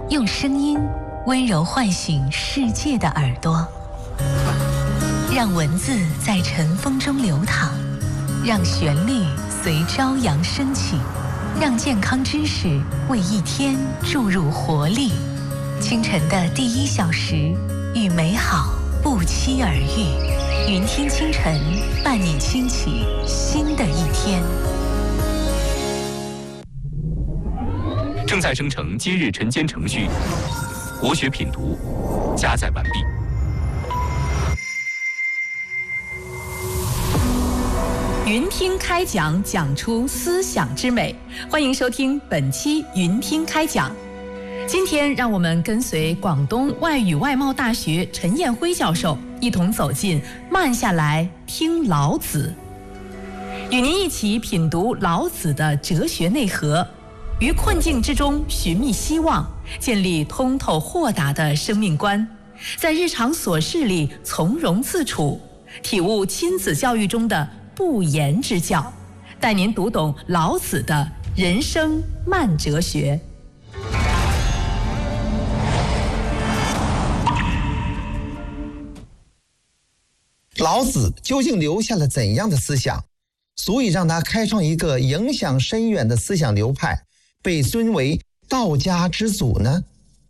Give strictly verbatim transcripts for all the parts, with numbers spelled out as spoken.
用声音温柔唤醒世界的耳朵，让文字在尘封中流淌，让旋律随朝阳升起，让健康知识为一天注入活力。清晨的第一小时，与美好不期而遇。云听清晨，伴你轻启新的一天。 正在生成今日晨间程序，国学品读加载完毕。 云听开讲，讲出思想之美。欢迎收听本期云听开讲。今天让我们跟随广东外语外贸大学陈彦辉教授一同走进慢下来听老子，与您一起品读老子的哲学内核，于困境之中寻觅希望，建立通透豁达的生命观，在日常琐事里从容自处，体悟亲子教育中的不言之教，带您读懂老子的人生慢哲学。 老子究竟留下了怎样的思想，足以让他开创一个影响深远的思想流派，被尊为道家之祖呢？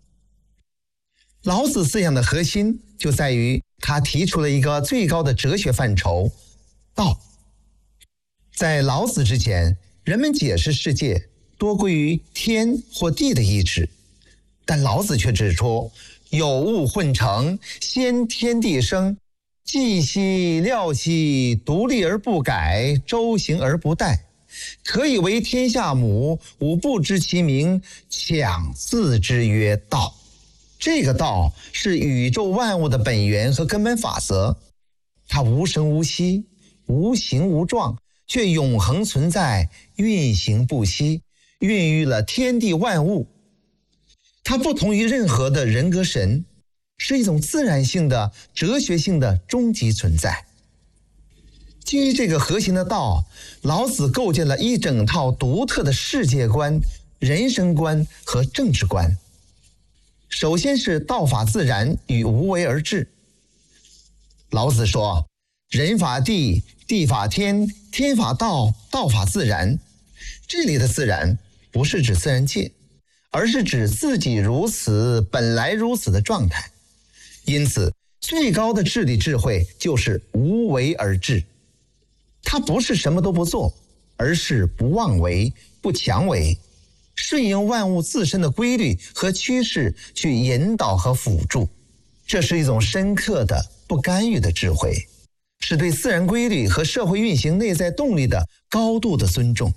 老子思想的核心就在于他提出了一个最高的哲学范畴——道。在老子之前，人们解释世界多归于天或地的意志，但老子却指出，有物混成，先天地生，寂兮寥兮，独立而不改，周行而不殆，可以为天下母，吾不知其名，强自之曰道。这个道是宇宙万物的本源和根本法则，它无声无息，无形无状，却永恒存在，运行不息，孕育了天地万物。它不同于任何的人格神，是一种自然性的、哲学性的终极存在。基于这个核心的道，老子构建了一整套独特的世界观、人生观和政治观。首先是道法自然与无为而治。老子说，人法地，地法天，天法道，道法自然。这里的自然不是指自然界，而是指自己如此、本来如此的状态。因此，最高的治理智慧就是无为而治。它不是什么都不做，而是不妄为、不强为，顺应万物自身的规律和趋势去引导和辅助。这是一种深刻的不干预的智慧，是对自然规律和社会运行内在动力的高度的尊重。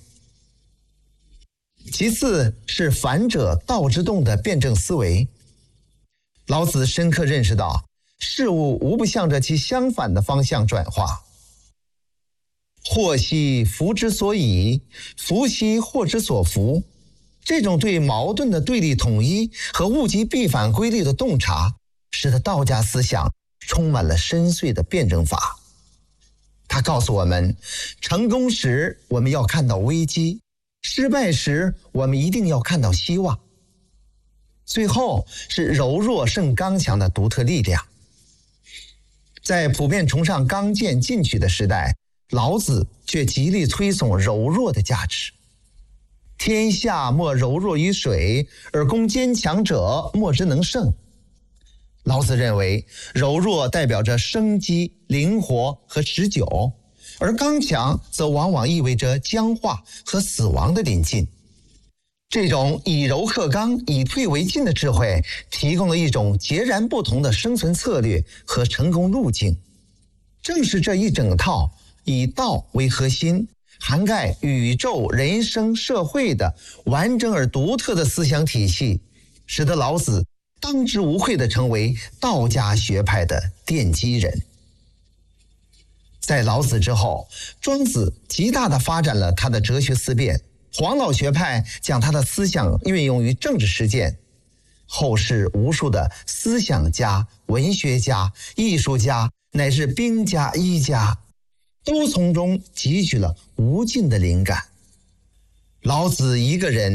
其次是反者道之动的辩证思维。老子深刻认识到，事物无不向着其相反的方向转化。祸兮福之所倚，福兮祸之所伏。这种对矛盾的对立统一和物极必反规律的洞察，使得道家思想充满了深邃的辩证法。他告诉我们，成功时我们要看到危机，失败时我们一定要看到希望。最后是柔弱胜刚强的独特力量。在普遍崇尚刚健进取的时代，老子却极力推崇柔弱的价值。天下莫柔弱于水，而攻坚强者莫之能胜。老子认为，柔弱代表着生机、灵活和持久，而刚强则往往意味着僵化和死亡的临近。这种以柔克刚、以退为进的智慧，提供了一种截然不同的生存策略和成功路径。正是这一整套以道为核心，涵盖宇宙、人生、社会的完整而独特的思想体系，使得老子当之无愧地成为道家学派的奠基人。在老子之后，庄子极大地发展了他的哲学思辨，黄老学派将他的思想运用于政治实践，后世无数的思想家、文学家、艺术家乃至兵家、医家，都从中汲取了无尽的灵感。老子一个人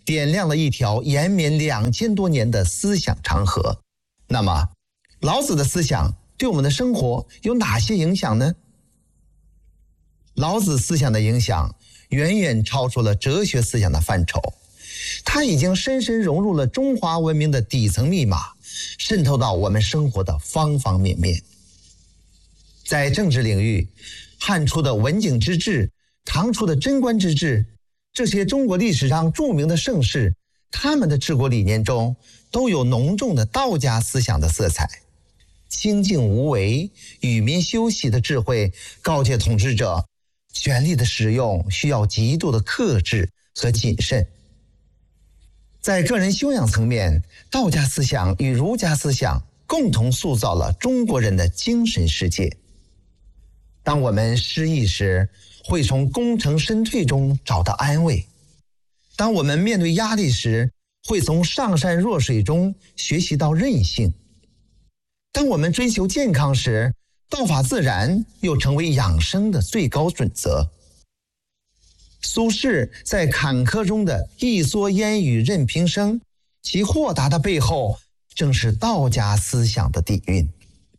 点亮了一条延绵两千多年的思想长河。那么，老子的思想对我们的生活有哪些影响呢？老子思想的影响远远超出了哲学思想的范畴，它已经深深融入了中华文明的底层密码，渗透到我们生活的方方面面。在政治领域，汉初的文景之治，唐初的贞观之治，这些中国历史上著名的盛世，他们的治国理念中都有浓重的道家思想的色彩。清静无为、与民休息的智慧告诫统治者，权力的使用需要极度的克制和谨慎。在个人修养层面，道家思想与儒家思想共同塑造了中国人的精神世界。当我们失意时，会从功成身退中找到安慰；当我们面对压力时，会从上善若水中学习到韧性；当我们追求健康时，道法自然又成为养生的最高准则。苏轼在坎坷中的一蓑烟雨任平生，其豁达的背后正是道家思想的底蕴。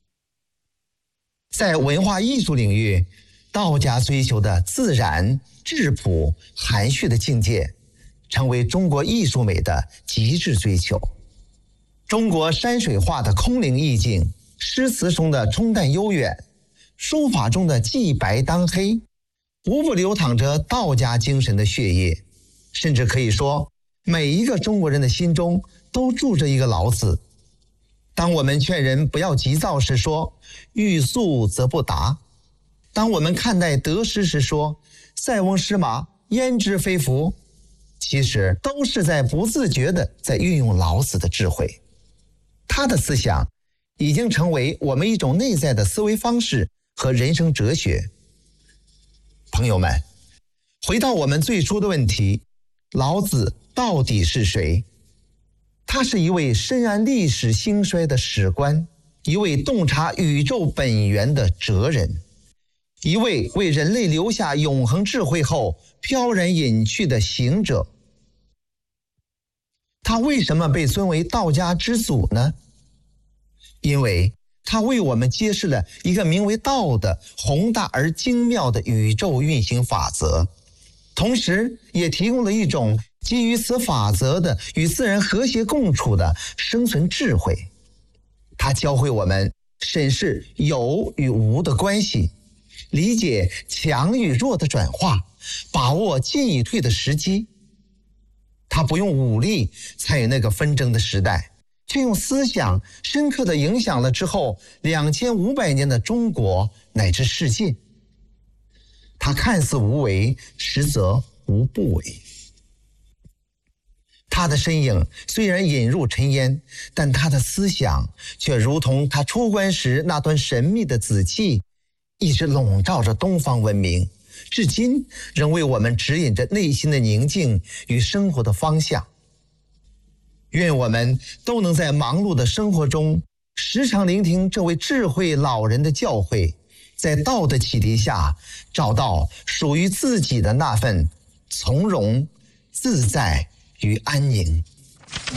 在文化艺术领域，道家追求的自然、质朴、含蓄的境界，成为中国艺术美的极致追求。中国山水画的空灵意境，诗词中的冲淡悠远，书法中的既白当黑，无不流淌着道家精神的血液。甚至可以说，每一个中国人的心中都住着一个老子。当我们劝人不要急躁时说，欲速则不达；当我们看待得失时说，塞翁失马，焉知非福。其实都是在不自觉地在运用老子的智慧。他的思想已经成为我们一种内在的思维方式和人生哲学。朋友们，回到我们最初的问题，老子到底是谁？他是一位深谙历史兴衰的史官，一位洞察宇宙本源的哲人，一位为人类留下永恒智慧后飘然隐去的行者。他为什么被尊为道家之祖呢？因为他为我们揭示了一个名为道的宏大而精妙的宇宙运行法则，同时也提供了一种基于此法则的与自然和谐共处的生存智慧。他教会我们审视有与无的关系，理解强与弱的转化，把握进与退的时机。他不用武力参与那个纷争的时代，却用思想深刻地影响了之后两千五百年的中国乃至世界。他看似无为，实则无不为。他的身影虽然隐入尘烟，但他的思想却如同他出关时那团神秘的紫气，一直笼罩着东方文明，至今仍为我们指引着内心的宁静与生活的方向。愿我们都能在忙碌的生活中，时常聆听这位智慧老人的教诲，在道的启迪下，找到属于自己的那份从容、自在与安宁。